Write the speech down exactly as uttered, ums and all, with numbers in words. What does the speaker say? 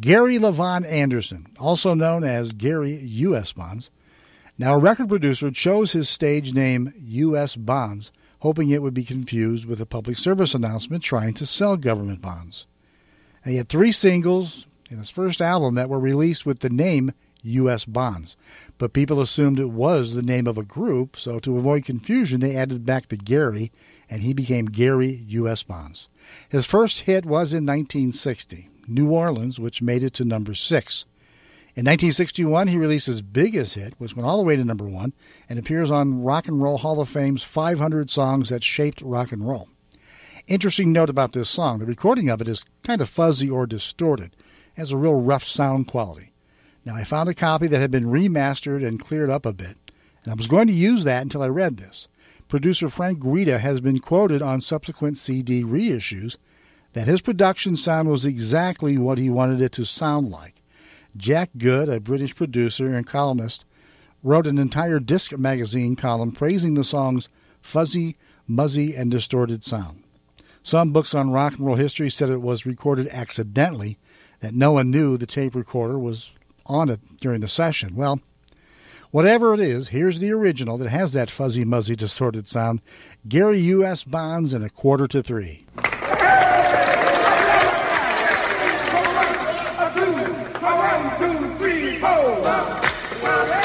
Gary LaVon Anderson, also known as Gary U S. Bonds. Now, a record producer chose his stage name U S. Bonds, hoping it would be confused with a public service announcement trying to sell government bonds. And he had three singles in his first album that were released with the name U S. Bonds, but people assumed it was the name of a group, so to avoid confusion, they added back the Gary, and he became Gary U S. Bonds. His first hit was in nineteen sixty, New Orleans, which made it to number six. In nineteen sixty-one, he released his biggest hit, which went all the way to number one, and appears on Rock and Roll Hall of Fame's five hundred Songs That Shaped Rock and Roll. Interesting note about this song, the recording of it is kind of fuzzy or distorted. It has a real rough sound quality. Now, I found a copy that had been remastered and cleared up a bit, and I was going to use that until I read this. Producer Frank Guida has been quoted on subsequent C D reissues that his production sound was exactly what he wanted it to sound like. Jack Good, a British producer and columnist, wrote an entire disc magazine column praising the song's fuzzy, muzzy, and distorted sound. Some books on rock and roll history said it was recorded accidentally, that no one knew the tape recorder was on it during the session. Well, whatever it is, here's the original that has that fuzzy, muzzy, distorted sound. Gary U S. Bonds in a quarter to three. One, two, three, four.